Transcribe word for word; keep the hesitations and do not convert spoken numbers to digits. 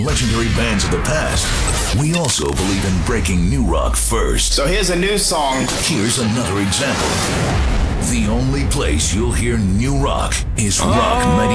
legendary bands of the past, we also believe in breaking new rock first. So here's a new song. Here's another example. The only place you'll hear new rock is Rock ninety.